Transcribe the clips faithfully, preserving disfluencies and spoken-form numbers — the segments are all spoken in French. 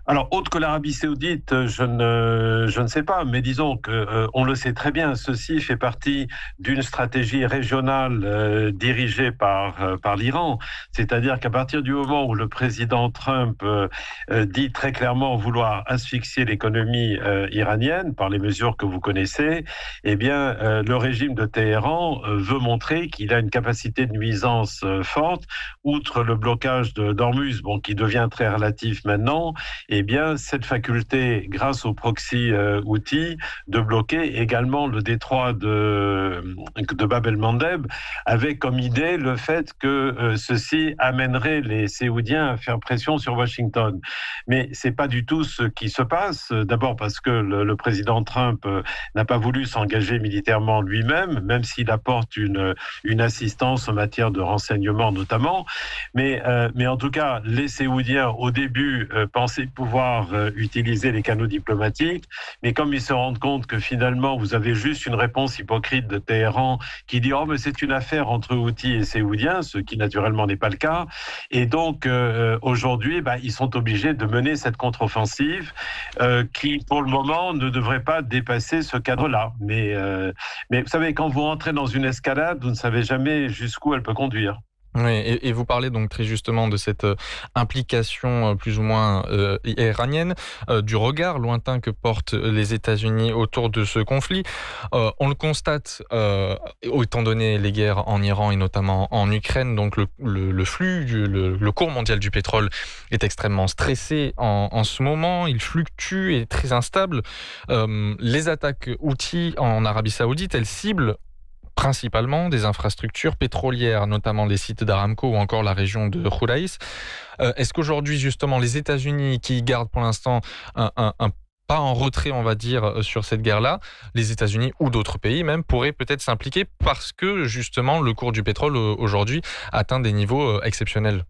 Alors, autre que l'Arabie Saoudite, je ne, je ne sais pas, mais disons que euh, on le sait très bien. Ceci fait partie d'une stratégie régionale euh, dirigée par euh, par l'Iran. C'est-à-dire qu'à partir du moment où le président Trump euh, euh, dit très clairement vouloir asphyxier l'économie euh, iranienne par les mesures que vous connaissez, eh bien, euh, le régime de Téhéran euh, veut montrer qu'il a une capacité de nuisance euh, forte, outre le blocage de d'Ormuz, bon, qui devient très relatif maintenant. Eh bien, cette faculté, grâce au proxy euh, outils, de bloquer également le détroit de, de Bab el-Mandeb, avec comme idée le fait que euh, ceci amènerait les Séoudiens à faire pression sur Washington. Mais c'est pas du tout ce qui se passe. D'abord parce que le, le président Trump euh, n'a pas voulu s'engager militairement lui-même, même s'il apporte une, une assistance en matière de renseignement notamment. Mais, euh, mais en tout cas, les Séoudiens, au début, euh, pensaient pouvoir euh, utiliser les canaux diplomatiques, mais comme ils se rendent compte que finalement vous avez juste une réponse hypocrite de Téhéran qui dit oh mais c'est une affaire entre Houthis et Séoudiens, ce qui naturellement n'est pas le cas, et donc euh, aujourd'hui bah, ils sont obligés de mener cette contre-offensive euh, qui pour le moment ne devrait pas dépasser ce cadre-là. Mais, euh, mais vous savez, quand vous entrez dans une escalade, vous ne savez jamais jusqu'où elle peut conduire. Oui, et, et vous parlez donc très justement de cette euh, implication euh, plus ou moins euh, iranienne, euh, du regard lointain que portent les États-Unis autour de ce conflit. Euh, on le constate, euh, étant donné les guerres en Iran et notamment en Ukraine, donc le, le, le flux, du, le, le cours mondial du pétrole est extrêmement stressé en, en ce moment. Il fluctue et est très instable. Euh, les attaques Houthis en Arabie Saoudite, elles ciblent principalement des infrastructures pétrolières, notamment les sites d'Aramco ou encore la région de Khurais. Euh, est-ce qu'aujourd'hui, justement, les États-Unis, qui gardent pour l'instant un, un, un pas en retrait, on va dire, sur cette guerre-là, les États-Unis ou d'autres pays même pourraient peut-être s'impliquer parce que, justement, le cours du pétrole aujourd'hui atteint des niveaux exceptionnels?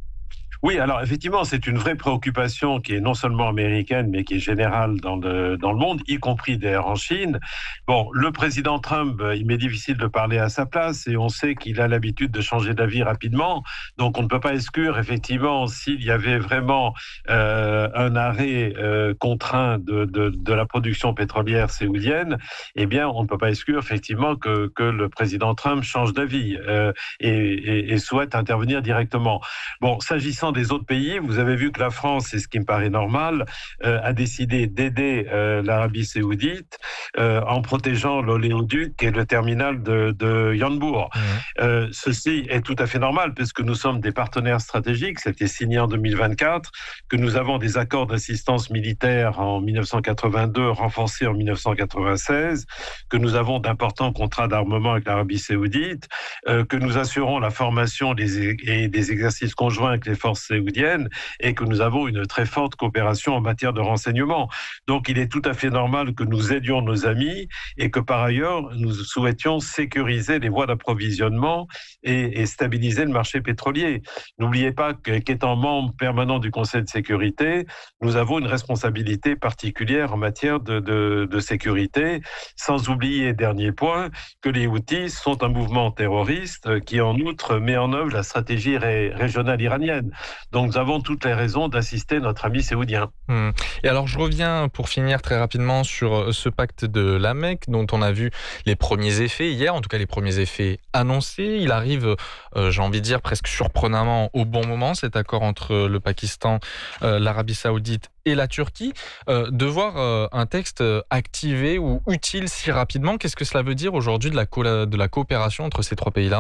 Oui, alors effectivement, c'est une vraie préoccupation qui est non seulement américaine, mais qui est générale dans le, dans le monde, y compris d'ailleurs en Chine. Bon, le président Trump, il m'est difficile de parler à sa place et on sait qu'il a l'habitude de changer d'avis rapidement. Donc on ne peut pas exclure, effectivement, s'il y avait vraiment euh, un arrêt euh, contraint de, de, de la production pétrolière saoudienne, eh bien, on ne peut pas exclure, effectivement, que, que le président Trump change d'avis euh, et, et, et souhaite intervenir directement. Bon, s'agissant des autres pays, vous avez vu que la France, et ce qui me paraît normal, euh, a décidé d'aider euh, l'Arabie Saoudite euh, en protégeant l'oléoduc et le terminal de, de Yanbourg. Mmh. Euh, ceci est tout à fait normal puisque nous sommes des partenaires stratégiques. C'était signé en deux mille vingt-quatre, que nous avons des accords d'assistance militaire en mille neuf cent quatre-vingt-deux, renforcés en mille neuf cent quatre-vingt-seize, que nous avons d'importants contrats d'armement avec l'Arabie Saoudite, euh, que nous assurons la formation des, et des exercices conjoints avec les forces saoudiennes et que nous avons une très forte coopération en matière de renseignement. Donc il est tout à fait normal que nous aidions nos amis et que par ailleurs nous souhaitions sécuriser les voies d'approvisionnement et, et stabiliser le marché pétrolier. N'oubliez pas qu'étant membre permanent du Conseil de sécurité, nous avons une responsabilité particulière en matière de, de, de sécurité, sans oublier, dernier point, que les Houthis sont un mouvement terroriste qui en outre met en œuvre la stratégie ré, régionale iranienne. Donc nous avons toutes les raisons d'assister notre ami saoudien. Mmh. Et alors je reviens pour finir très rapidement sur ce pacte de la Mecque dont on a vu les premiers effets hier, en tout cas les premiers effets annoncés. Il arrive, euh, j'ai envie de dire presque surprenamment au bon moment, cet accord entre le Pakistan, euh, l'Arabie Saoudite et la Turquie. Euh, de voir euh, un texte activé ou utile si rapidement, qu'est-ce que cela veut dire aujourd'hui de la, co- de la coopération entre ces trois pays-là ?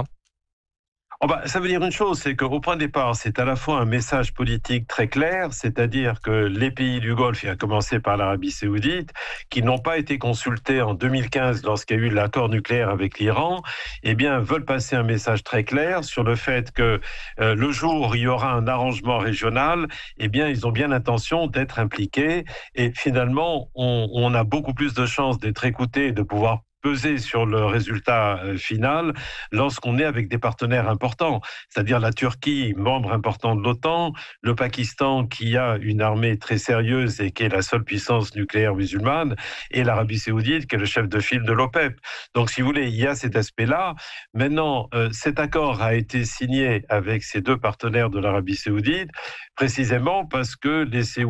Oh bah, ça veut dire une chose, c'est qu'au point de départ, c'est à la fois un message politique très clair, c'est-à-dire que les pays du Golfe, et à commencer par l'Arabie Saoudite, qui n'ont pas été consultés en deux mille quinze lorsqu'il y a eu l'accord nucléaire avec l'Iran, eh bien, veulent passer un message très clair sur le fait que euh, le jour où il y aura un arrangement régional, eh bien, ils ont bien l'intention d'être impliqués et finalement, on, on a beaucoup plus de chances d'être écoutés et de pouvoir peser sur le résultat final lorsqu'on est avec des partenaires importants, c'est-à-dire la Turquie, membre important de l'OTAN, le Pakistan qui a une armée très sérieuse et qui est la seule puissance nucléaire musulmane, et l'Arabie Saoudite qui est le chef de file de l'OPEP. Donc si vous voulez, il y a cet aspect-là. Maintenant, euh, cet accord a été signé avec ces deux partenaires de l'Arabie Saoudite précisément parce que les Saoudiens